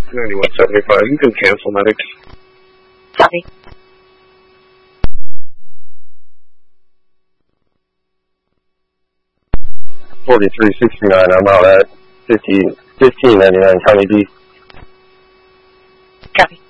9175. You can cancel medics. Copy. $43.69. I'm out at 1599 County D. Copy.